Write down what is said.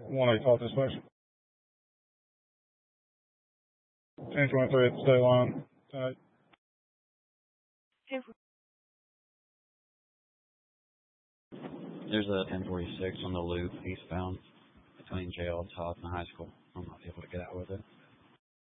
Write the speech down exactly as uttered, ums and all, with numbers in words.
one eight off this place. ten twenty-three at the state line. Uh, There's a ten forty-six on the loop eastbound between jail and Top and high school. I'm not able to get out with it.